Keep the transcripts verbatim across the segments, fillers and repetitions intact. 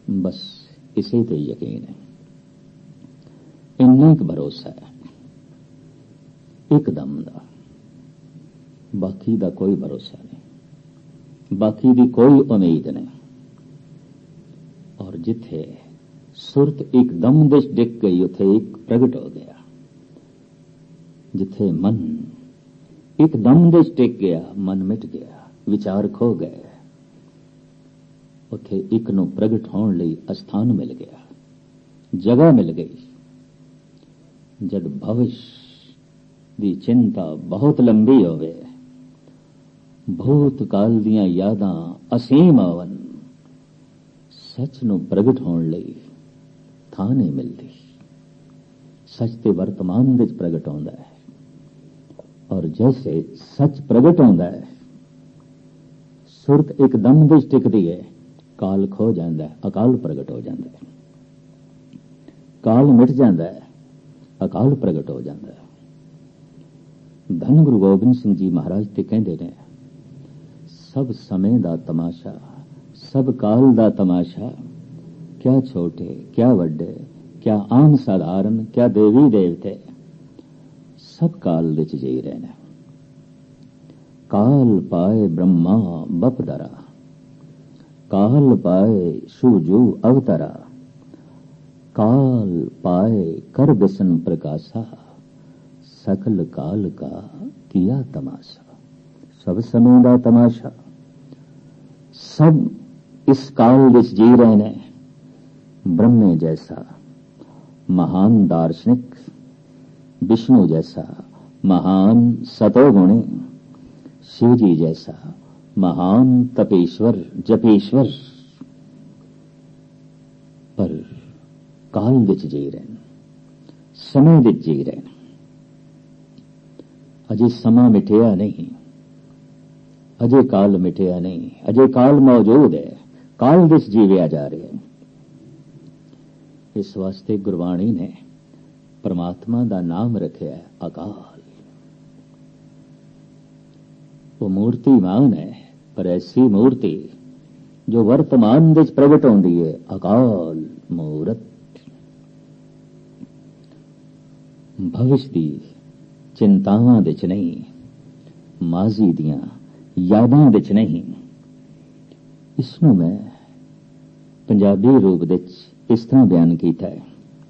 बस इसे ते यकीन है, इन्ना क भरोसा है एकदम दा, बाकी दा कोई भरोसा नहीं, बाकी दी कोई उम्मीद नहीं। और जिथे सुरत एकदम दे डिग गई उथे एक प्रगट हो गया, जिथे मन एकदम दे टिक गया मन मिट गया, विचार खो गए, उथे एक नूं प्रगट होने लई अस्थान मिल गया, जगह मिल गई। जद भविष्य दी चिंता बहुत लंबी होवे, भूतकाल दियां यादां असीम आवन, सच नूं प्रगट होने लई थां नहीं मिलदी। सच ते वर्तमान विच प्रगट होंदा है, और जैसे सच प्रगट होंदा है, सुरत एकदम विच टिकदी है, काल खो जाता है, अकाल प्रगट हो जाता है, काल मिट जाता है, अकाल प्रगट हो जाता है। धन गुरु गोबिंद सिंह जी महाराज ते कहते ने, सब समय दा तमाशा, सब काल दा तमाशा, क्या छोटे क्या वड्डे, क्या आम साधारण, क्या देवी देवते, सब काल विच जी रहे ने। काल पाए ब्रह्मा बपदरा, काल पाए सूजू अवतरा, काल पाए कर बिसन प्रकाशा, सकल काल का किया तमाशा। सब समय दा तमाशा, सब इस काल विच जी रहे ने। ब्रह्मे जैसा महान दार्शनिक, विष्णु जैसा महान सतोगुणी, शिव जी जैसा महान तपेश्वर जपेश्वर, पर काल विच जी रहे हैं, समय विच जी रहे हैं। अजे समा मिटिया नहीं, अजे काल मिटिया नहीं, अजे काल मौजूद है, काल विच जीविया जा रहे हैं। इस वास्ते गुरबाणी ने परमात्मा दा नाम रखिया है अकाल। वो मूर्तिमान है, पर ऐसी मूर्ति जो वर्तमान विच प्रगट होंदी है, अकाल मूरत। भविष्य दी चिंतावां विच नहीं, माजी दियां यादां विच नहीं। इसनूं मैं पंजाबी रूप विच इस तरह बयान कीता है,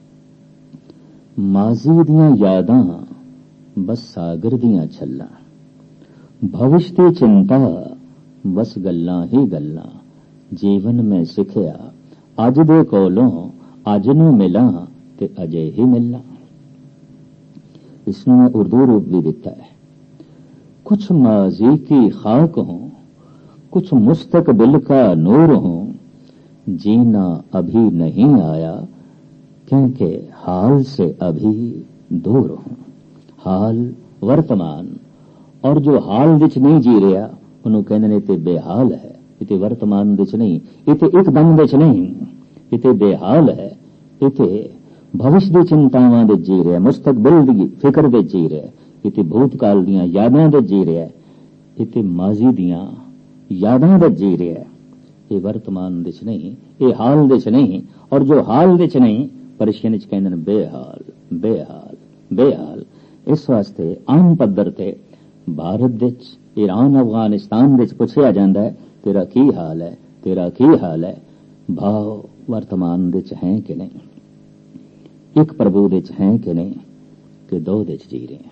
माजी दियां यादां बस सागर दियां छल्लां, भविष्य दी चिंता बस गल्लां ही गल्लां। जीवन में सिखिया अज दे कोलों अज नूं मिलां ते अजे ही मिलां। इसनूं मैं उर्दू रूप भी दिता है, कुछ माजी की खाक हों, कुछ मुस्तकबिल का नूर हों, जीना अभी नहीं आया क्योंकि हाल से अभी दूर हूं। हाल वर्तमान, और जो हाल विच नहीं जी रहा उन्होंने कहने ने ते बेहाल है। इते वर्तमान विच नहीं, इते एकदम विच नहीं, इते बेहाल है। इते भविष्य की चिंतावां विच जी रहा, मुस्तकबिल की फिक्र विच जी रहा, इते भूतकाल दियां यादां विच जी रहा, इते माजी दियां यादां विच जी रहा। ये वर्तमान विच नहीं, ये हाल विच नहीं, और जो हाल विच नहीं परिशियन विच कहंदे ने बेहाल बेहाल बेहाल। इस वास्ते आम पद्धर ते भारत विच, ईरान अफगानिस्तान विच पुछया जांदा है, तेरा की हाल है, तेरा की हाल है। भाव वर्तमान विच है कि नहीं, एक प्रभु विच है कि नहीं, कि दो विच जी रहे हैं।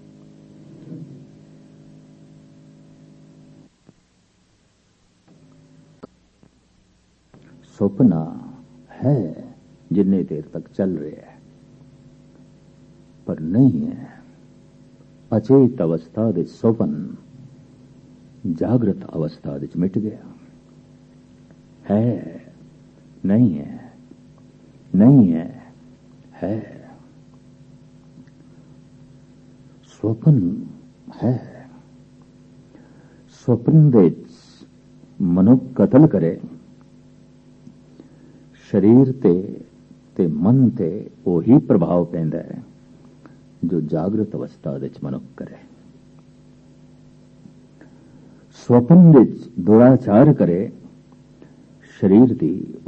सुपना है जिन्ने देर तक चल रहा है, पर नहीं है अचेत अवस्था दे सुपन जागृत अवस्था विच मिट गया है। नहीं है, नहीं है, है स्वप्न है। स्वप्न विच मनुख कतल करे, शरीर ते ते मन ते ओही प्रभाव पैंदा है जो जागृत अवस्था विच मनुख करे। स्वप्न विच दुराचार करे, शरीर दी